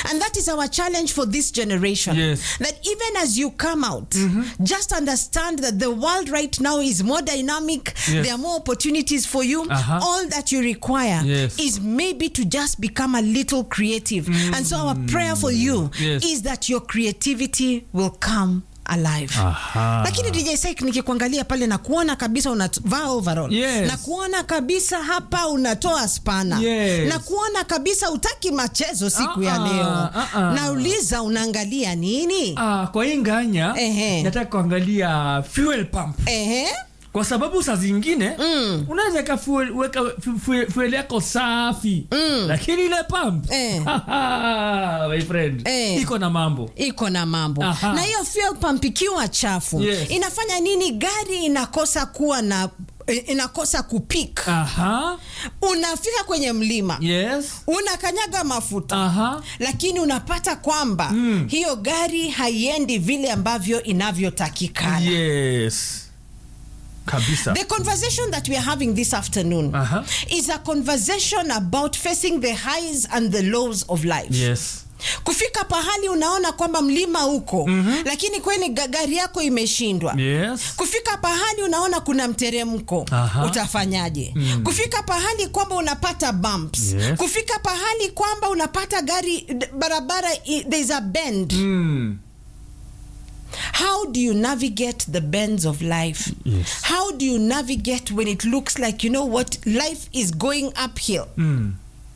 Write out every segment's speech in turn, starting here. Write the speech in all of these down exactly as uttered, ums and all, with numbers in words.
And that is our challenge for this generation. Yes. That even as you come out, mm-hmm. just understand that the world right now is more dynamic. Yes. There are more opportunities for you. Uh-huh. All that you require yes. is maybe to just become a little creative. Mm. And so our prayer for you yes. is that your creativity will come alive. Aha. Lakini D J Syke nikikuangalia pale na kuona kabisa unavaa overall. Yes. Na kuona kabisa hapa unatoa spana. Yes. Na kuona kabisa utaki machezo siku uh-uh, ya leo. Uh-uh. Nauliza unaangalia nini? Ah, kwa hii nganya Ehe. nataka kuangalia fuel pump. Ehe. Kwa sababu saa zingine mm. unaweza ka fuel weka fuel, fuel yako safi mm. lakini ile pump eh. my friend eh. iko na mambo iko na mambo Aha. Na hiyo fuel pump ikiwa chafu yes. inafanya nini? Gari inakosa kuwa na inakosa kupik. Aha. Unafika kwenye mlima. Yes. Unakanyaga mafuta. Aha. Lakini unapata kwamba mm. hiyo gari haiendi vile ambavyo inavyotakikana. Yes. Kabisa. The conversation that we are having this afternoon uh-huh. is a conversation about facing the highs and the lows of life. Yes. Kufika pahali unaona kwamba mlima uko mm-hmm. lakini kweli gari yako imeshindwa. Yes. Kufika pahali unaona kuna mteremko. Uh-huh. Utafanyaje? Mm. Kufika pahali kwamba unapata bumps. Yes. Kufika pahali kwamba unapata gari barabara there's a bend. Mm. How do you navigate the bends of life? Yes. How do you navigate when it looks like, you know what, life is going uphill mm.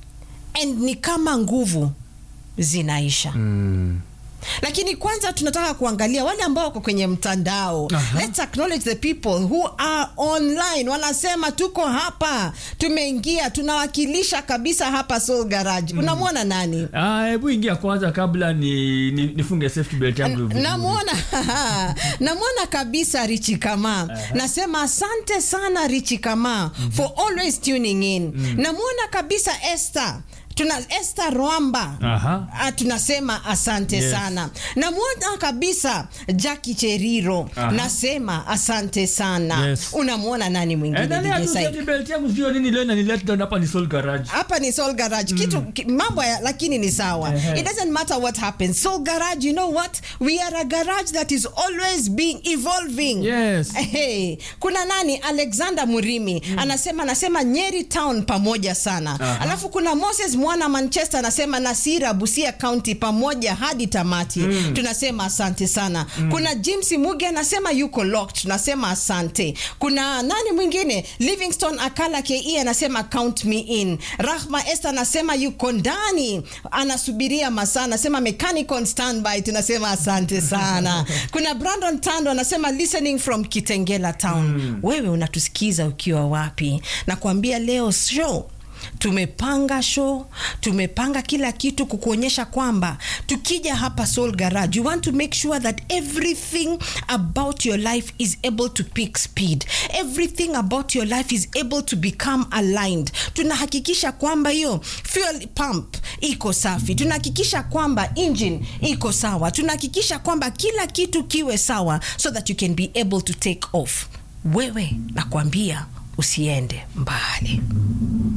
and ni kama nguvu zinaisha? Mm. Lakini kwanza tunataka kuangalia wale ambao wako kwenye mtandao. Uh-huh. Let's acknowledge the people who are online. Wanasema tuko hapa, tumeingia, tunawakilisha kabisa hapa Soul Garage. Mm. Unamwona nani? Ah, hebu ingia kwanza kabla ni, ni nifunge safety belt yangu. Namuona namuona kabisa Richie Kama. Uh-huh. Nasema asante sana Richie Kama mm-hmm. for always tuning in. Mm. Namuona kabisa Esther. Tuna Esther Rwamba. Uh-huh. Tunasema asante yes. sana. Na muona kabisa Jackie Cheriro. Uh-huh. Nasema asante sana. Yes. Unamuona nani mwingine? D J Syke. Belt yangu sio nini leo na ni let down hapa ni Soul Garage. Hapa ni Soul Garage. Mm. Kitu ki, mambo ya, lakini ni sawa. Uh-huh. It doesn't matter what happens. Soul Garage, you know what? We are a garage that is always being evolving. Yes. Hey, kuna nani? Alexander Murimi. Mm. Anasema anasema Nyeri Town pamoja sana. Uh-huh. Alafu kuna Moses Mwana Manchester anasema Nasira Busia County pamoja hadi tamati. Mm. Tunasema asante sana. Mm. Kuna James Muge anasema yuko locked. Tunasema asante. Kuna nani mwingine? Livingstone Akala K E anasema count me in. Rahma Esther anasema yuko ndani. Anasubiria masaa. Anasema mechanic on standby. Tunasema asante sana. Kuna Brandon Tando anasema listening from Kitengela Town. Mm. Wewe unatusikiza ukiwa wapi? Na kuambia leo show tumepanga show, tumepanga kila kitu kukuonyesha kwamba tukija hapa Soul Garage, you want to make sure that everything about your life is able to pick speed. Everything about your life is able to become aligned. Tunahakikisha kwamba hiyo fuel pump iko safi. Tunahakikisha kwamba engine iko sawa. Tunahakikisha kwamba kila kitu kiwe sawa so that you can be able to take off. Wewe nakwambia usiende mbali.